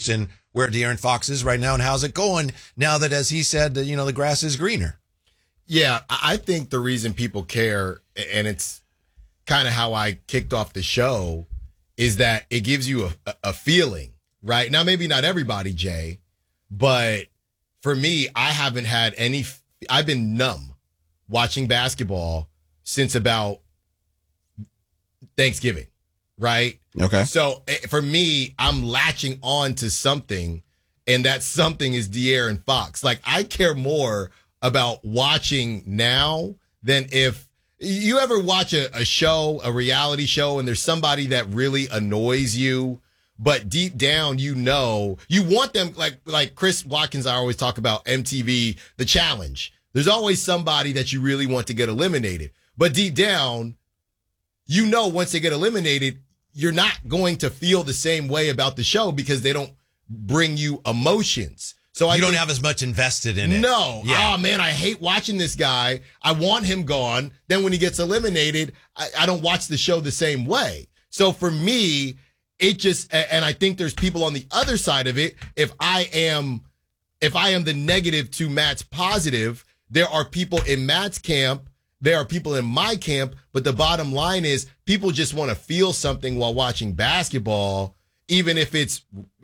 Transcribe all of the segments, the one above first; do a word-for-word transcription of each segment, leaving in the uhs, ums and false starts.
interest in where De'Aaron Fox is right now and how's it going now that, as he said, you know, the grass is greener. Yeah, I think the reason people care, and it's kind of how I kicked off the show, is that it gives you a, a feeling, right? Now, maybe not everybody, Jay, but for me, I haven't had any, I've been numb watching basketball since about Thanksgiving, right? Okay. So for me, I'm latching on to something, and that something is De'Aaron Fox. Like, I care more about watching now than if you ever watch a, a show, a reality show, and there's somebody that really annoys you, but deep down, you know, you want them, like, like Chris Watkins, I always talk about M T V, The Challenge. There's always somebody that you really want to get eliminated. But deep down, you know, once they get eliminated, you're not going to feel the same way about the show because they don't bring you emotions. So I you don't think, have as much invested in it. No. Yeah. Oh, man, I hate watching this guy. I want him gone. Then when he gets eliminated, I, I don't watch the show the same way. So for me, it just, and I think there's people on the other side of it. If I am, if I am the negative to Matt's positive, there are people in Matt's camp. There are people in my camp. But the bottom line is people just want to feel something while watching basketball, even if it's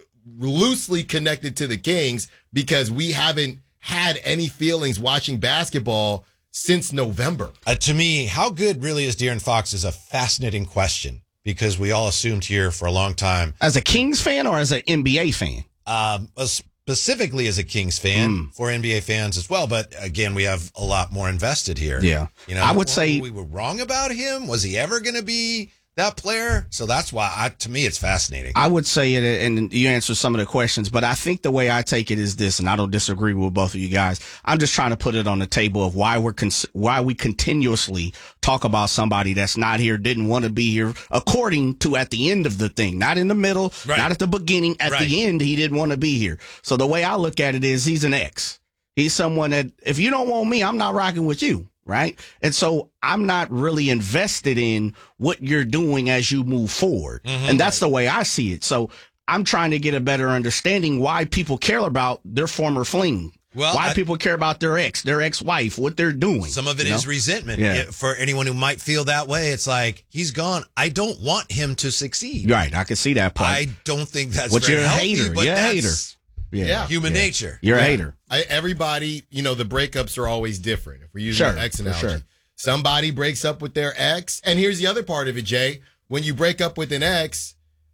loosely connected to the Kings, because we haven't had any feelings watching basketball since November. Uh, to me, how good really is De'Aaron Fox is a fascinating question because we all assumed here for a long time. As a Kings fan or as an N B A fan? Um, specifically as a Kings fan, Mm. for N B A fans as well. But again, we have a lot more invested here. Yeah. You know, I would well, say we were wrong about him. Was he ever going to be that player? So that's why, I, to me, it's fascinating. I would say it, and you answer some of the questions, but I think the way I take it is this, and I don't disagree with both of you guys. I'm just trying to put it on the table of why we're cons- why we continuously talk about somebody that's not here, didn't want to be here, according to at the end of the thing, not in the middle, Right. not at the beginning. At Right. the end, he didn't want to be here. So the way I look at it is he's an ex. He's someone that if you don't want me, I'm not rocking with you. Right. And so I'm not really invested in what you're doing as you move forward. Mm-hmm. And that's the way I see it. So I'm trying to get a better understanding why people care about their former fling. Well, why I- people care about their ex, their ex-wife, what they're doing. Some of it you is know? resentment. Yeah. It- for anyone who might feel that way, it's like, he's gone. I don't want him to succeed. Right. I can see that part. I don't think that's But very you're a healthy, hater. but You're a that's hater. Yeah. Yeah. human Yeah. nature. You're a Yeah. hater. I, everybody, you know, the breakups are always different. If we're using Sure, an ex for analogy, sure. somebody breaks up with their ex. And here's the other part of it, Jay. When you break up with an ex,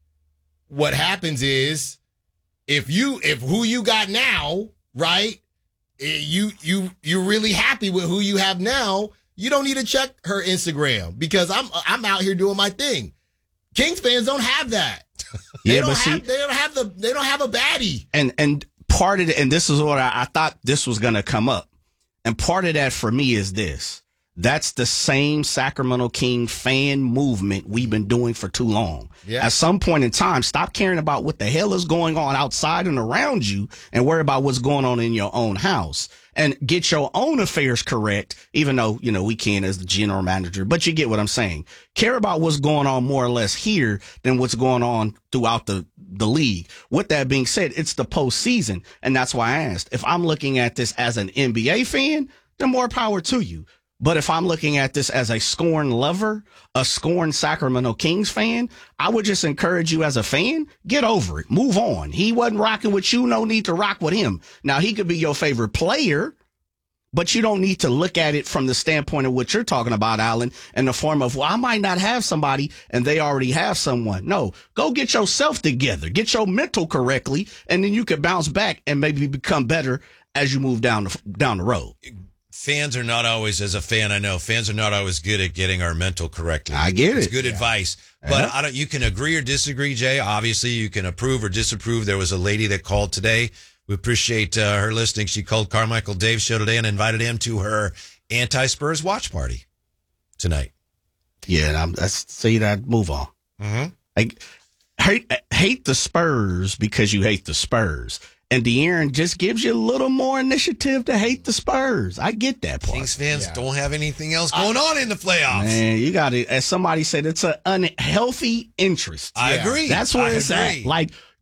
what happens is if you, if who you got now, right, eh, you, you, you're really happy with who you have now, you don't need to check her Instagram because I'm, I'm out here doing my thing. Kings fans don't have that. They Yeah, don't but see- have, they don't have the, they don't have a baddie. And and part of it, and this is what I, I thought this was going to come up. And part of that for me is this. That's the same Sacramento King fan movement we've been doing for too long. Yeah. At some point in time, stop caring about what the hell is going on outside and around you and worry about what's going on in your own house and get your own affairs correct, even though, you know, we can as the general manager, but you get what I'm saying. Care about what's going on more or less here than what's going on throughout the, the league. With that being said, it's the postseason. And that's why I asked if I'm looking at this as an N B A fan, then more power to you. But if I'm looking at this as a scorn lover, a scorn Sacramento Kings fan, I would just encourage you as a fan, get over it. Move on. He wasn't rocking with you. No need to rock with him. Now, he could be your favorite player, but you don't need to look at it from the standpoint of what you're talking about, Alan, in the form of, well, I might not have somebody and they already have someone. No, go get yourself together, get your mental correctly, and then you can bounce back and maybe become better as you move down the, down the road. Fans are not always, as a fan, I know, fans are not always good at getting our mental correctly. I get It's it. good Yeah. advice. But Yeah. I don't, you can agree or disagree, Jay. Obviously, you can approve or disapprove. There was a lady that called today. We appreciate uh, her listening. She called Carmichael Dave's show today and invited him to her anti-Spurs watch party tonight. Yeah, and I'm, let's see that. Move on. Mm-hmm. Like, hate, hate the Spurs because you hate the Spurs. And De'Aaron just gives you a little more initiative to hate the Spurs. I get that part. Kings fans Yeah. don't have anything else going on in the playoffs. Man, you got to, as somebody said, it's an unhealthy interest. I Yeah. agree. That's where I it's agree. at. Like,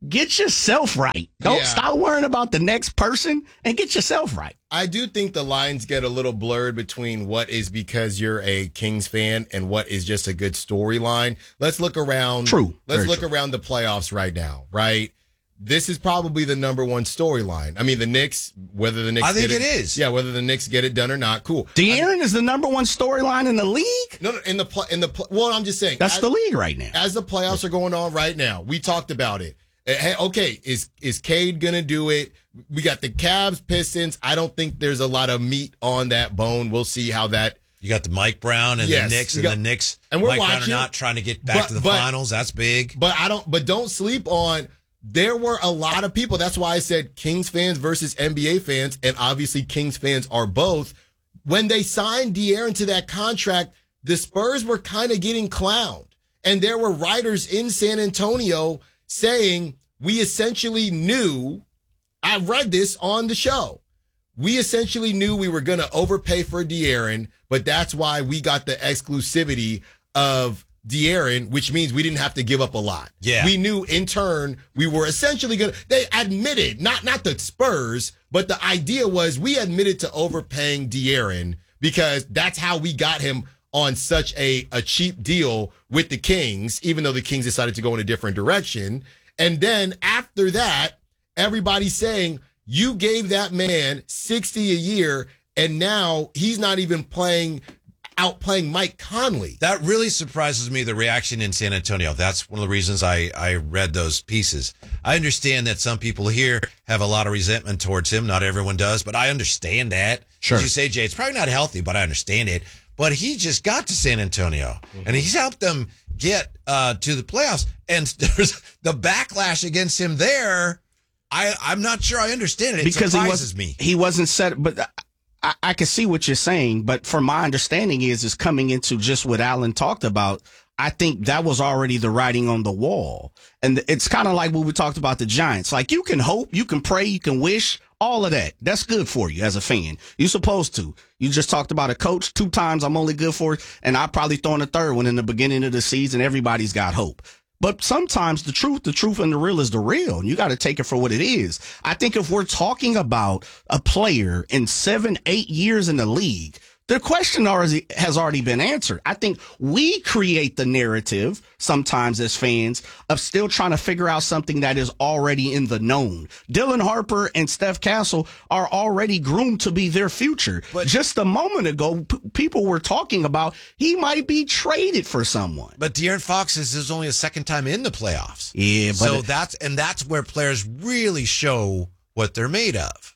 get yourself right. Don't Yeah. stop worrying about the next person and get yourself right. I do think the lines get a little blurred between what is because you're a Kings fan and what is just a good storyline. Let's look around. True. Let's Very look true. around the playoffs right now, right? This is probably the number one storyline. I mean, the Knicks, whether the Knicks I think get it is. Yeah, whether the Knicks get it done or not, cool. De'Aaron is the number one storyline in the league. No, no, in the pl- in the pl- well, I'm just saying That's as, the league right now. as the playoffs are going on right now. We talked about it. Eh, Hey, okay, is is Cade gonna do it? We got the Cavs, Pistons. I don't think there's a lot of meat on that bone. We'll see how that. You got the Mike Brown and Yes, the Knicks, we and got- the Knicks. and we're Mike Brown are watching, not trying to get back but- to the but- finals. That's big. But I don't. But don't sleep on. There were a lot of people. That's why I said Kings fans versus N B A fans, and obviously Kings fans are both. When they signed De'Aaron to that contract, the Spurs were kind of getting clowned, and there were writers in San Antonio saying we essentially knew. I read this on the show. We essentially knew we were going to overpay for De'Aaron, but that's why we got the exclusivity of De'Aaron, which means we didn't have to give up a lot. Yeah. We knew in turn we were essentially going to, they admitted, not, not the Spurs, but the idea was we admitted to overpaying De'Aaron because that's how we got him on such a, a cheap deal with the Kings, even though the Kings decided to go in a different direction. And then after that, everybody's saying, you gave that man sixty a year, and now he's not even playing, outplaying Mike Conley. That really surprises me, the reaction in San Antonio. That's one of the reasons I, I read those pieces. I understand that some people here have a lot of resentment towards him. Not everyone does, but I understand that. Sure. As you say, Jay, it's probably not healthy, but I understand it. But he just got to San Antonio, and he's helped them get uh, to the playoffs. And there's the backlash against him there. I, I'm not sure I understand it. It because he surprises was me. he wasn't set. But I, I can see what you're saying. But from my understanding is is coming into just what Alan talked about. I think that was already the writing on the wall, and it's kind of like what we talked about the Giants. Like you can hope, you can pray, you can wish. All of that. That's good for you as a fan. You're supposed to. You just talked about a coach two times. I'm only good for it. And I probably thrown a third one in the beginning of the season. Everybody's got hope. But sometimes the truth, the truth and the real is the real. And you got to take it for what it is. I think if we're talking about a player in seven, eight years in the league, the question already has already been answered. I think we create the narrative sometimes as fans of still trying to figure out something that is already in the known. Dylan Harper and Steph Castle are already groomed to be their future. But just a moment ago, p- people were talking about he might be traded for someone. But De'Aaron Fox is his only a second time in the playoffs. Yeah, but so it- that's and that's where players really show what they're made of.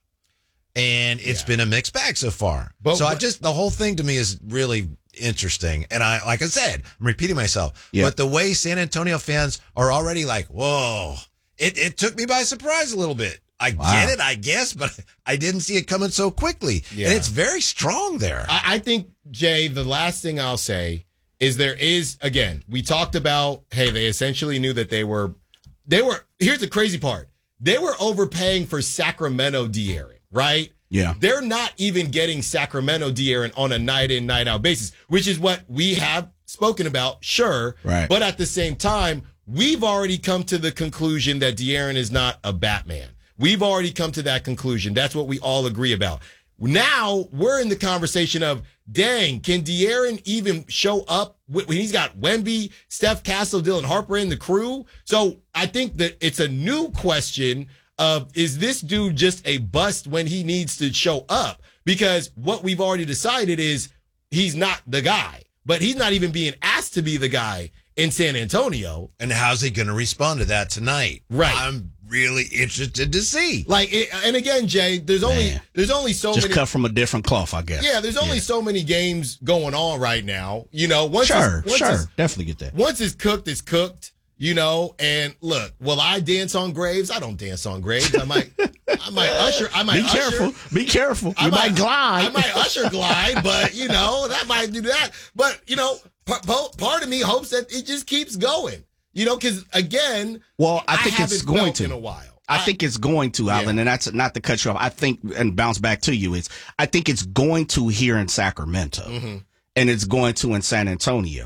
And it's Yeah. been a mixed bag so far. But so I what- just the whole thing to me is really interesting. And I like I said, I'm repeating myself. Yeah. But the way San Antonio fans are already like, whoa, it, it took me by surprise a little bit. I Wow. get it, I guess, but I didn't see it coming so quickly. Yeah. And it's very strong there. I, I think, Jay, the last thing I'll say is there is, again, we talked about, hey, they essentially knew that they were, they were, here's the crazy part. They were overpaying for Sacramento De'Aaron, right? Yeah. They're not even getting Sacramento De'Aaron on a night in, night out basis, which is what we have spoken about, sure. Right. But at the same time, we've already come to the conclusion that De'Aaron is not a Batman. We've already come to that conclusion. That's what we all agree about. Now we're in the conversation of, dang, can De'Aaron even show up when he's got Wemby, Steph Castle, Dylan Harper in the crew? So I think that it's a new question of, is this dude just a bust when he needs to show up? Because what we've already decided is he's not the guy, but he's not even being asked to be the guy in San Antonio. And how's he going to respond to that tonight? Right. I'm really interested to see. Like, it, and again, Jay, there's only Man. there's only so Just many. cut from a different cloth, I guess. Yeah, there's only Yeah. so many games going on right now. You know, once Sure, it's, once sure. it's, Definitely get that. once it's cooked, it's cooked. You know, and look, will I dance on graves? I don't dance on graves. I might, I might usher. I might Be usher, careful. Be careful. I You might glide. I might usher glide, but you know that might do that. But you know, p- p- part of me hopes that it just keeps going. You know, because again, Well, I think it's haven't going felt to. in a while. I think it's going to, Alan, Yeah. and that's not to cut you off. I think, and bounce back to you, is I think it's going to here in Sacramento, Mm-hmm. and it's going to in San Antonio.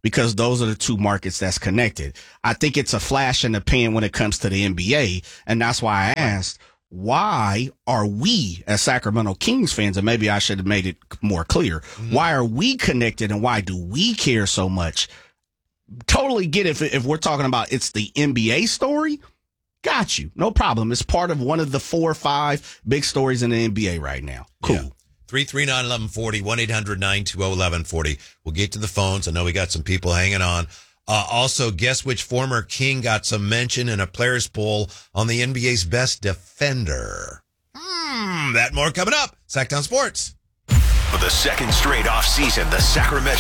because those are the two markets that's connected. I think it's a flash in the pan when it comes to the N B A. And that's why I asked, why are we as Sacramento Kings fans, and maybe I should have made it more clear, mm-hmm. why are we connected and why do we care so much? Totally get it if, if we're talking about it's the N B A story. Got you. No problem. It's part of one of the four or five big stories in the N B A right now. Cool. Yeah. three three nine, one one four zero, one eight hundred nine two zero one one four zero. We'll get to the phones. I know we got some people hanging on. Uh, also, guess which former King got some mention in a players poll on the N B A's best defender? Hmm, that more coming up. Sacktown Sports. For the second straight offseason, the Sacramento